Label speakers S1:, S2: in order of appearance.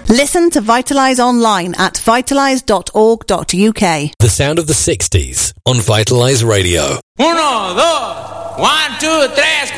S1: Listen to Vitalise online at vitalise.org.uk.
S2: The sound of the 60s on Vitalise Radio.
S3: 1, 2, 1, 2, 3, 4.